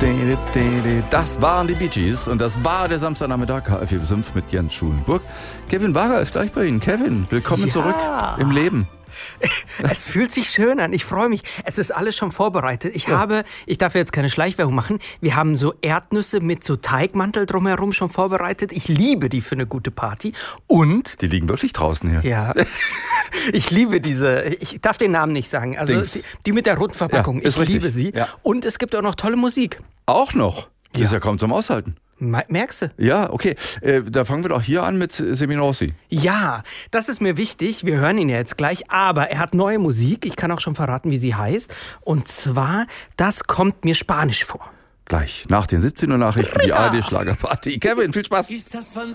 Das waren die Bee Gees und das war der Samstagnachmittag KF5 mit Jens Schulenburg. Kevin Warer ist gleich bei Ihnen. Kevin, willkommen zurück im Leben. Es fühlt sich schön an. Ich freue mich. Es ist alles schon vorbereitet. Ich darf jetzt keine Schleichwerbung machen. Wir haben so Erdnüsse mit so Teigmantel drumherum schon vorbereitet. Ich liebe die für eine gute Party. Und die liegen wirklich draußen hier. Ja. Ich liebe diese, ich darf den Namen nicht sagen. Also die mit der roten Verpackung. Ja, ich liebe sie. Ja. Und es gibt auch noch tolle Musik. Auch noch? Das ist ja kaum zum Aushalten. Merkst du? Ja, okay. Da fangen wir doch hier an mit Semino Rossi. Ja, das ist mir wichtig. Wir hören ihn ja jetzt gleich. Aber er hat neue Musik. Ich kann auch schon verraten, wie sie heißt. Und zwar, das kommt mir spanisch vor. Gleich nach den 17 Uhr Nachrichten, die ARD Schlagerparty. Kevin, viel Spaß.